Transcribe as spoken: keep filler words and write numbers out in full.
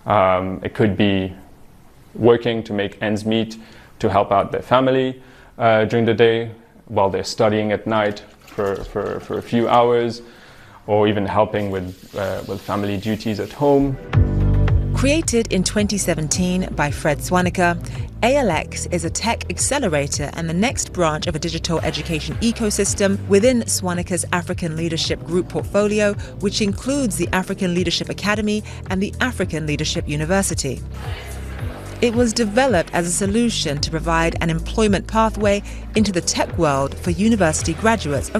Um, it could be working to make ends meet, to help out their family uh, during the day while they're studying at night for, for, for a few hours, or even helping with, uh, with family duties at home. Created in twenty seventeen by Fred Swanecker, A L X is a tech accelerator and the next branch of a digital education ecosystem within Swanecker's African Leadership Group portfolio, which includes the African Leadership Academy and the African Leadership University. It was developed as a solution to provide an employment pathway into the tech world for university graduates